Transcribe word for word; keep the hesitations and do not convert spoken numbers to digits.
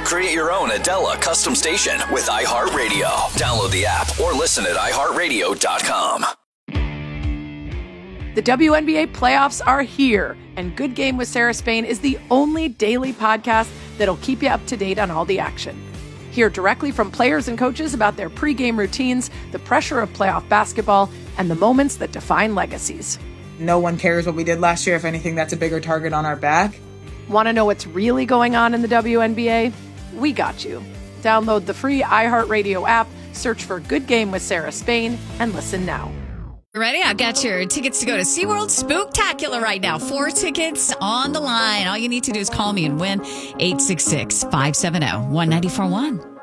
Create your own Adela custom station with iHeartRadio. Download the app or listen at i heart radio dot com. The W N B A playoffs are here, and Good Game with Sarah Spain is the only daily podcast that'll keep you up to date on all the action. Hear directly from players and coaches about their pregame routines, the pressure of playoff basketball, and the moments that define legacies. No one cares what we did last year. If anything, that's a bigger target on our back. Want to know what's really going on in the W N B A? We got you. Download the free iHeartRadio app, search for Good Game with Sarah Spain, and listen now. Ready? I've got your tickets to go to SeaWorld Spooktacular right now. Four tickets on the line. All you need to do is call me and win. eight six six, five seven zero, one nine four one.